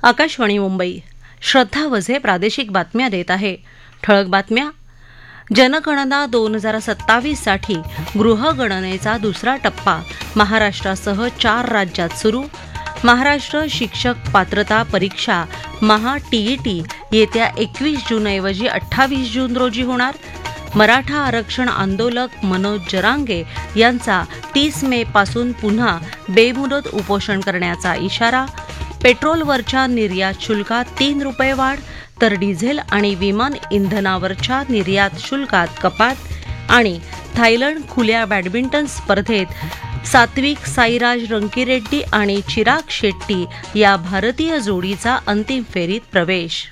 आकाशवाणी मुंबई. श्रद्धा वझे प्रादेशिक बातम्या देत आहे. ठळक बातम्या. जनगणना 2027 साठी गृहगणनेचा दुसरा टप्पा महाराष्ट्रासह 4 राज्यात सुरू. महाराष्ट्र शिक्षक पात्रता परीक्षा महा-टीईटी येत्या 21 जूनऐवजी 28 जून रोजी होणार. मराठा आरक्षण आंदोलक मनोज जरांगे यांचा 30 मे पासून पुन्हा बेमुदत उपोषण करण्याचा इशारा. पेट्रोलवरच्या निर्यात शुल्कात 3 रुपये वाढ, तर डिझेल आणि विमान इंधनावरच्या निर्यात शुल्कात कपात. आणि थायलंड खुल्या बॅडमिंटन स्पर्धेत सात्विक साईराज रंकीरेड्डी आणि चिराग शेट्टी या भारतीय जोडीचा अंतिम फेरीत प्रवेश.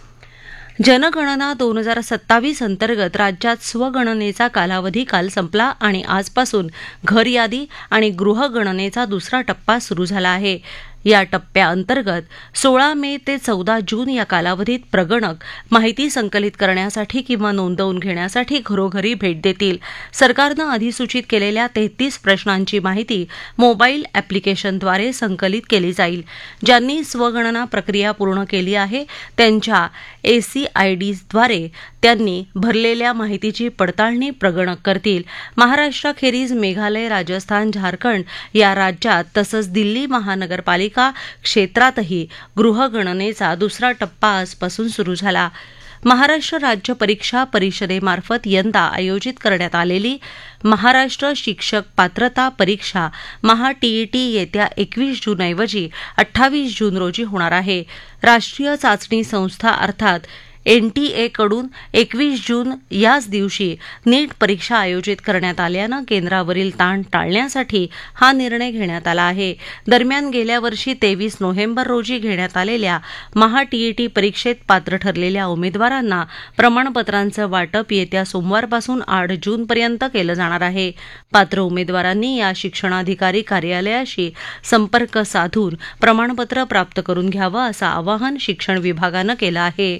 जनगणना 2027 अंतर्गत राज्यात स्वगणनेचा कालावधी काल संपला आणि आजपासून घर यादी आणि गृहगणनेचा दुसरा टप्पा सुरू झाला आहे. या टप्प्याअंतर्गत 16 मे ते 14 जून या कालावधीत प्रगणक माहिती संकलित करण्यासाठी किंवा नोंदवून घेण्यासाठी घरोघरी भेट देतील. सरकारनं अधिसूचित केलेल्या 33 प्रश्नांची माहिती मोबाईल ॲप्लिकेशनद्वारे संकलित केली जाईल. ज्यांनी स्वगणना प्रक्रिया पूर्ण केली आहे त्यांच्या ACIDद्वारे त्यांनी भरलेल्या माहितीची पडताळणी प्रगणक करतील. महाराष्ट्राखेरीज मेघालय, राजस्थान, झारखंड या राज्यात तसंच दिल्ली महानगरपालिका क्षेत्रातही गृहगणनेचा दुसरा टप्पा आजपासून सुरू झाला. महाराष्ट्र राज्य परीक्षा परिषदेमार्फत यंदा आयोजित करण्यात आलेली महाराष्ट्र शिक्षक पात्रता परीक्षा महा-टीईटी येत्या 21 जूनऐवजी 28 जून रोजी होणार आहे. राष्ट्रीय चाचणी संस्था अर्थात NTA कडून 21 जून याच दिवशी नीट परीक्षा आयोजित करण्यात आल्यानं केंद्रावरील ताण टाळण्यासाठी हा निर्णय घेण्यात आला आहे. दरम्यान गेल्या वर्षी 23 नोव्हेंबर रोजी घेण्यात आलेल्या महा-टीईटी परीक्षेत पात्र ठरलेल्या उमेदवारांना प्रमाणपत्रांचं वाटप येत्या सोमवारपासून 8 जूनपर्यंत केलं जाणार आहे. पात्र उमेदवारांनी या शिक्षणाधिकारी कार्यालयाशी संपर्क साधून प्रमाणपत्र प्राप्त करून घ्यावं असं आवाहन शिक्षण विभागानं केलं आहे.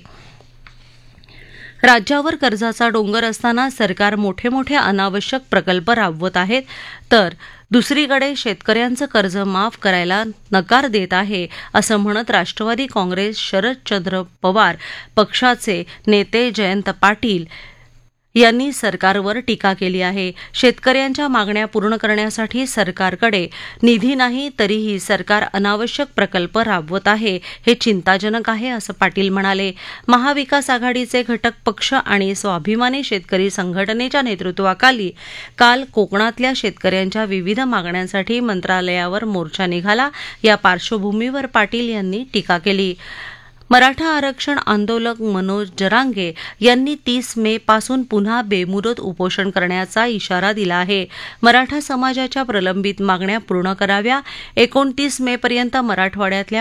राज्यावर कर्जाचा डोंगर असताना सरकार मोठे मोठे अनावश्यक प्रकल्प राबवत आहेत, तर दुसरीकडे शेतकऱ्यांचं कर्ज माफ करायला नकार देत आहे असं म्हणत राष्ट्रवादी काँग्रेस शरदचंद्र पवार पक्षाचे नेते जयंत पाटील यांनी सरकारवर टीका केली आहे. शेतकऱ्यांच्या मागण्या पूर्ण करण्यासाठी सरकारकडे निधी नाही तरीही सरकार अनावश्यक प्रकल्प राबवत आहे, हे चिंताजनक आहे असं पाटील म्हणाले. महाविकास आघाडीचे घटक पक्ष आणि स्वाभिमानी शेतकरी संघटनेच्या नेतृत्वाखाली काल कोकणातल्या शेतकऱ्यांच्या विविध मागण्यांसाठी मंत्रालयावर मोर्चा निघाला. या पार्श्वभूमीवर पाटील यांनी टीका केली. मराठा आरक्षण आंदोलक मनोज जरांगे यांनी 30 मे पासून पुन्हा बेमुदत उपोषण करण्याचा इशारा दिला आहे. मराठा समाजाच्या प्रलंबित मागण्या पूर्ण कराव्या. 29 मे पर्यंत मराठवाड्यातल्या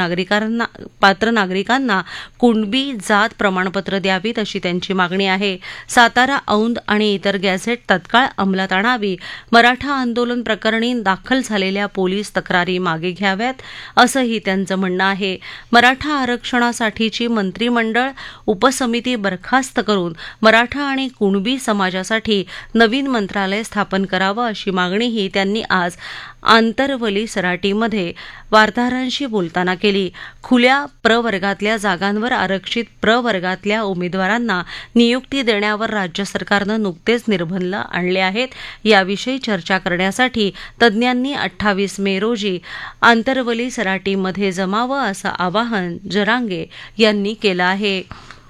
पात्र नागरिकांना कुणबी जात प्रमाणपत्र द्यावीत अशी त्यांची मागणी आहे. सातारा, औंध आणि इतर गॅझेट तत्काळ अंमलात आणावी. मराठा आंदोलन प्रकरणी दाखल झालेल्या पोलीस तक्रारी मागे घ्याव्यात असंही त्यांचं म्हणणं आहे. मराठा आरक्षणासाठीची मंत्रिमंडळ उपसमिती बरखास्त करून मराठा आणि कुणबी समाजासाठी नवीन मंत्रालय स्थापन करावं अशी मागणीही त्यांनी आज आंतरवली सराटीमध्ये वार्ताहरांशी बोलताना केली. खुल्या प्रवर्गातल्या जागांवर आरक्षित प्रवर्गातल्या उमेदवारांना नियुक्ती देण्यावर राज्य सरकारनं नुकतेच निर्बंध आणले आहेत. याविषयी चर्चा करण्यासाठी तज्ज्ञांनी 28 मे रोजी आंतरवली सराटीमध्ये जमावं असं आवाहन जरांगे यांनी केलं आहे.